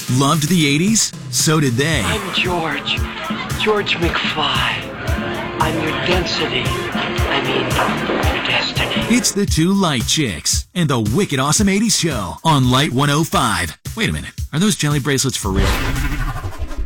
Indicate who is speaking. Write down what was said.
Speaker 1: Loved the 80s? So did they.
Speaker 2: I'm George McFly. I'm your density. I mean, your destiny.
Speaker 1: It's the two Light Chicks and the Wicked Awesome 80s Show on Light 105. Wait a minute. Are those jelly bracelets for real?